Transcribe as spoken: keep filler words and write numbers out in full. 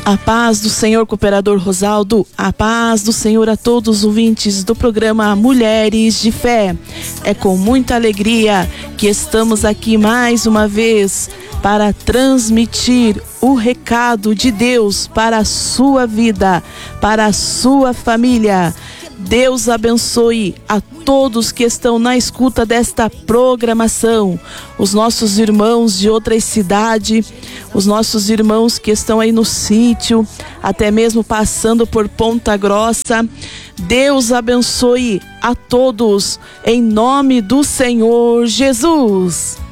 A paz do Senhor, cooperador Rosaldo, a paz do Senhor a todos os ouvintes do programa Mulheres de Fé. É com muita alegria que estamos aqui mais uma vez para transmitir o recado de Deus para a sua vida, para a sua família. Deus abençoe a todos que estão na escuta desta programação, os nossos irmãos de outras cidades, os nossos irmãos que estão aí no sítio, até mesmo passando por Ponta Grossa. Deus abençoe a todos, em nome do Senhor Jesus.